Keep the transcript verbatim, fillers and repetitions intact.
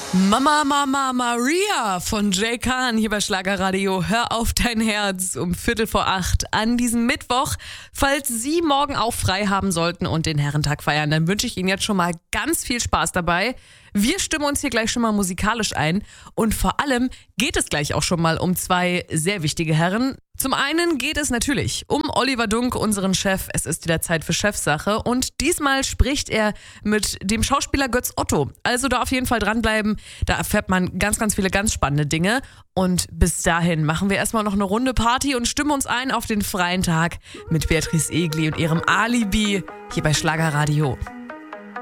Mama, Mama, Maria von Jay Khan hier bei Schlagerradio. Hör auf dein Herz um Viertel vor acht an diesem Mittwoch. Falls Sie morgen auch frei haben sollten und den Herrentag feiern, dann wünsche ich Ihnen jetzt schon mal ganz viel Spaß dabei. Wir stimmen uns hier gleich schon mal musikalisch ein und vor allem geht es gleich auch schon mal um zwei sehr wichtige Herren. Zum einen geht es natürlich um Oliver Dunk, unseren Chef. Es ist wieder Zeit für Chefsache und diesmal spricht er mit dem Schauspieler Götz Otto. Also da auf jeden Fall dranbleiben, da erfährt man ganz, ganz viele ganz spannende Dinge. Und bis dahin machen wir erstmal noch eine Runde Party und stimmen uns ein auf den freien Tag mit Beatrice Egli und ihrem Alibi hier bei Schlagerradio.